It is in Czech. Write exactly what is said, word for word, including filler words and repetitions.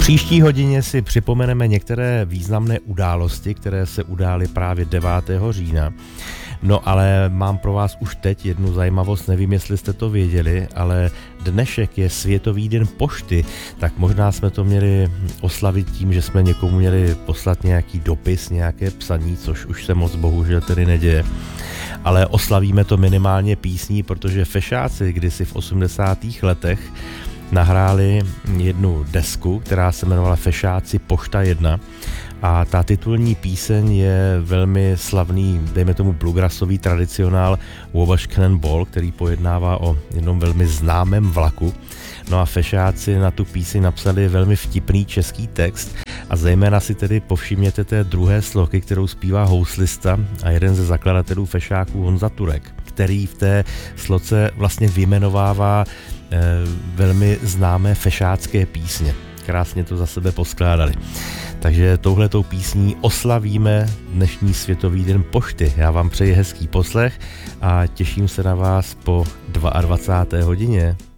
příští hodině si připomeneme některé významné události, které se udály právě devátého října. No ale mám pro vás už teď jednu zajímavost, nevím, jestli jste to věděli, ale dnešek je Světový den pošty, tak možná jsme to měli oslavit tím, že jsme někomu měli poslat nějaký dopis, nějaké psaní, což už se moc bohužel tedy neděje. Ale oslavíme to minimálně písní, protože fešáci kdysi v osmdesátých letech nahráli jednu desku, která se jmenovala Fešáci Pošta jedna a ta titulní píseň je velmi slavný, dejme tomu bluegrassový tradicionál Wabash Cannonball, který pojednává o jednom velmi známém vlaku. No a fešáci na tu píseň napsali velmi vtipný český text a zejména si tedy povšimněte té druhé sloky, kterou zpívá houslista a jeden ze zakladatelů fešáků Honza Turek, který v té sloce vlastně vyjmenovává eh, velmi známé fešácké písně. Krásně to za sebe poskládali. Takže touhletou písní oslavíme dnešní Světový den pošty. Já vám přeji hezký poslech a těším se na vás po dvacáté druhé hodině.